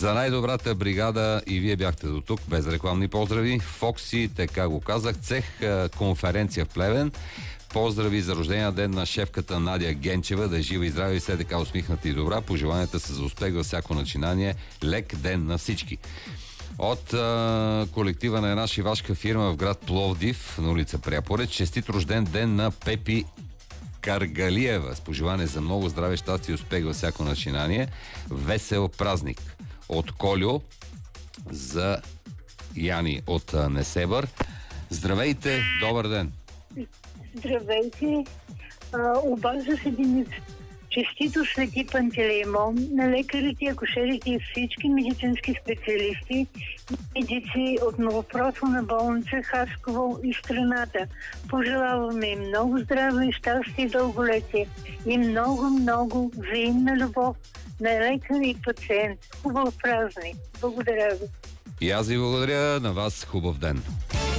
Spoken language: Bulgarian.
За най-добрата бригада и вие бяхте до тук, без рекламни поздрави. Фокси, така го казах, цех конференция в Плевен. Поздрави за рождения ден на шефката Надя Генчева, да е жива и здраве и все така усмихната и добра. Пожеланията са за успех във всяко начинание. Лек ден на всички. От колектива на една шивашка фирма в град Пловдив, на улица Пряпорец, честит рожден ден на Пепи Каргалиева. С пожелание за много здраве, щастие и успех във всяко начинание. Весел празник. От Колю за Яни от Несебър. Здравейте, добър ден! Здравейте! Обажда се Денис. Честито Свети Пантелеймон на лекарите, акушерите и всички медицински специалисти и медици от Новопрофилна болница Хасково и страната. Пожелаваме им много здраве и щастие и дълголетие и много взаимна любов на лекар и пациент. Хубав празник! Благодаря ви! И аз ви благодаря, на вас хубав ден!